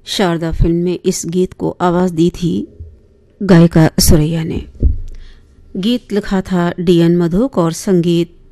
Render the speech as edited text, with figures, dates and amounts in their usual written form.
Sharda film में इस गीत को आवाज़ दी थी गायिका सुरैया ने। गीत लिखा था डी एन मधुक और संगीत